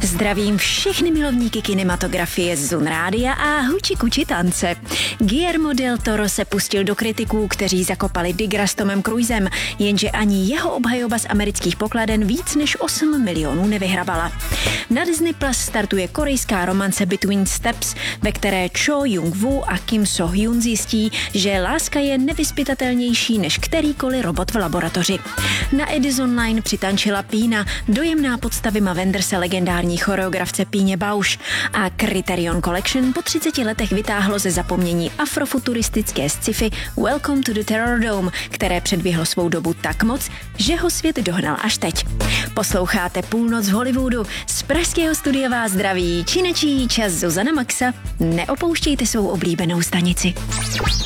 Zdravím všechny milovníky kinematografie z Zun Rádia a huči kuči tance. Guillermo del Toro se pustil do kritiků, kteří zakopali Digra s Tomem Cruisem, jenže ani jeho obhajoba z amerických pokladen víc než 8 milionů nevyhrabala. Na Disney Plus startuje korejská romance Between Steps, ve které Cho Jung-woo a Kim So-hyun zjistí, že láska je nevyzpytatelnější než kterýkoliv robot v laboratoři. Na Edison Line přitančila Pína, dojemná podsta Wima Wenderse legendární choreografce Píně Bausch, a Criterion Collection po 30 letech vytáhlo ze zapomnění afrofuturistické sci-fi Welcome to the Terror Dome, které předběhlo svou dobu tak moc, že ho svět dohnal až teď. Posloucháte Půlnoc v Hollywoodu, z pražského studia vás zdraví činečí čas Zuzana Maxa. Neopouštějte svou oblíbenou stanici.